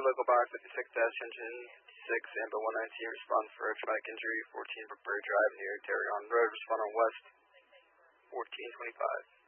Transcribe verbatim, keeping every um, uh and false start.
local box fifty-six dash engine six, Amber one nineteen, respond for a traumatic injury, fourteen Brookberry Drive near Terrion Road, respond on west, fourteen twenty-five.